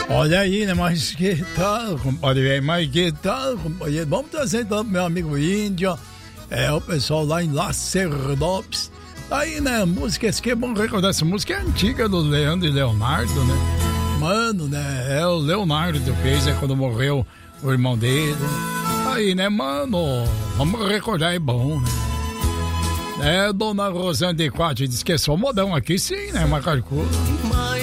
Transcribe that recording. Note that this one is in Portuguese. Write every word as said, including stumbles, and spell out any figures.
Olha aí, né? Mas que tal, compadre? Mas que tal, companheiro? Vamos trazer então pro meu amigo Índio, é o pessoal lá em Lacerdópolis. Aí, né? Música, esse que é bom recordar. Essa música é antiga do Leandro e Leonardo, né? Mano, né? É o Leonardo que fez, é quando morreu o irmão dele. Aí, né, mano? Vamos recordar, é bom, né? É, dona Rosane de Quatro diz que é só modão aqui, sim, né? Macarcuda.